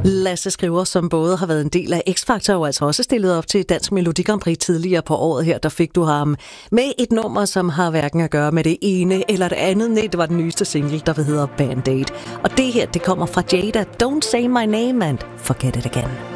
Lasse Skriver, som både har været en del af X-Factor og altså også stillet op til Dansk Melodi Grand Prix tidligere på året her, der fik du ham med et nummer, som har hverken at gøre med det ene eller det andet. Nej, det var den nyeste single, der hedder Band-Aid. Og det her, det kommer fra Jada. Don't say my name and forget it again.